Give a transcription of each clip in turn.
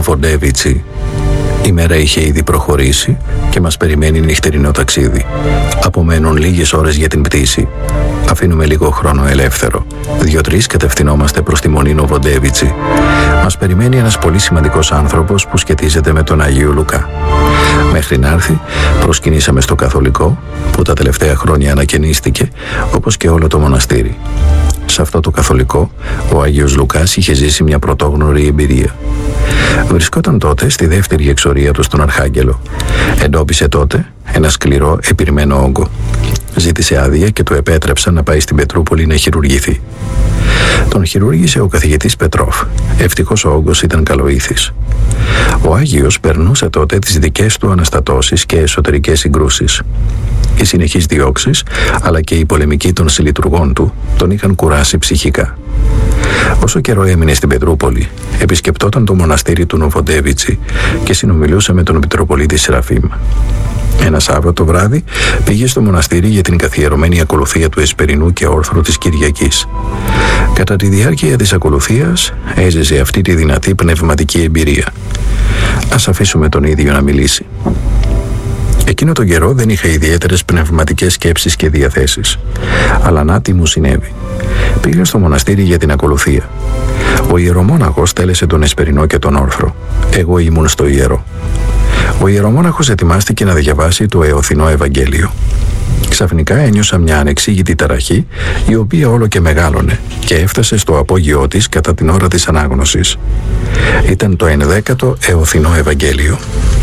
Νοβοντέβιτσι. Η μέρα είχε ήδη προχωρήσει και μας περιμένει νυχτερινό ταξίδι. Απομένουν λίγες ώρες για την πτήση. Αφήνουμε λίγο χρόνο ελεύθερο. 2-3 κατευθυνόμαστε προς τη μονή Νοβοντέβιτσι. Μας περιμένει ένας πολύ σημαντικός άνθρωπος που σχετίζεται με τον Άγιο Λουκά. Μέχρι να έρθει, προσκυνήσαμε στο Καθολικό, που τα τελευταία χρόνια ανακαινίστηκε, όπως και όλο το μοναστήρι. Σε αυτό το Καθολικό, ο Άγιος Λουκάς είχε ζήσει μια πρωτόγνωρη εμπειρία. Βρισκόταν τότε στη δεύτερη εξορία του στον Αρχάγγελο. Εντόπισε τότε ένα σκληρό επιρρημένο όγκο. Ζήτησε άδεια και του επέτρεψαν να πάει στην Πετρούπολη να χειρουργηθεί. Τον χειρούργησε ο καθηγητής Πετρόφ. Ευτυχώς ο όγκος ήταν καλοήθης. Ο Άγιος περνούσε τότε τις δικές του αναστατώσεις και εσωτερικές συγκρούσεις. Οι συνεχείς διώξεις, αλλά και η πολεμική των συλλειτουργών του, τον είχαν κουράσει ψυχικά. Όσο καιρό έμεινε στην Πετρούπολη, επισκεπτόταν το μοναστήρι του Νοβοντέβιτσι και συνομιλούσε με τον Μητροπολίτη Σεραφείμ. Ένα Σάββατο βράδυ πήγε στο μοναστήρι για την καθιερωμένη ακολουθία του Εσπερινού και όρθρου της Κυριακής. Κατά τη διάρκεια της ακολουθίας έζησε αυτή τη δυνατή πνευματική εμπειρία. Ας αφήσουμε τον ίδιο να μιλήσει. Εκείνο τον καιρό δεν είχα ιδιαίτερες πνευματικές σκέψεις και διαθέσεις. Αλλά να τι μου συνέβη. Πήγα στο μοναστήρι για την ακολουθία. Ο ιερομόναχος τέλεσε τον Εσπερινό και τον όρθρο. Εγώ ήμουν στο ιερό. Ο ιερομόναχος ετοιμάστηκε να διαβάσει το Εωθινό Ευαγγέλιο. Ξαφνικά ένιωσα μια ανεξήγητη ταραχή, η οποία όλο και μεγάλωνε και έφτασε στο απόγειό της κατά την ώρα της ανάγνωσης. Ήταν το 11ο Εωθινό Ευαγγέλιο.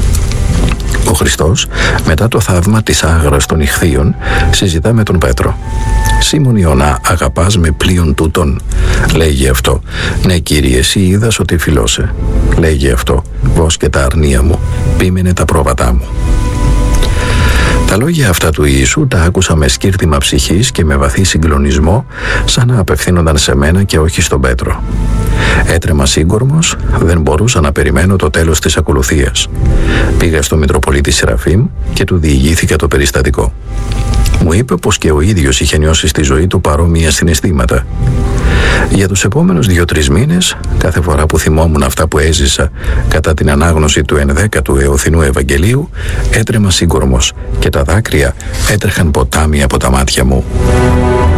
Ο Χριστός, μετά το θαύμα της άγρας των ιχθύων, συζητά με τον Πέτρο. «Σίμων Ιωνά, αγαπάς με πλοίον τούτον?» Λέγει αυτό. «Ναι, Κύριε, εσύ είδας ότι φιλώσε». Λέγει αυτό. «Βόσκε τα αρνία μου, πίμενε τα πρόβατά μου». Τα λόγια αυτά του Ιησού τα άκουσα με σκύρτημα ψυχής και με βαθύ συγκλονισμό, σαν να απευθύνονταν σε μένα και όχι στον Πέτρο. Έτρεμα σύγκορμος, δεν μπορούσα να περιμένω το τέλος της ακολουθίας. Πήγα στο Μητροπολίτη Σεραφείμ και του διηγήθηκα το περιστατικό. Μου είπε πως και ο ίδιος είχε νιώσει στη ζωή του παρόμοια συναισθήματα. Για τους επόμενους 2-3 μήνες, κάθε φορά που θυμόμουν αυτά που έζησα κατά την ανάγνωση του 11ου Εωθινού Ευαγγελίου, έτρεμα σύγκορμος και τα δάκρυα έτρεχαν ποτάμι από τα μάτια μου.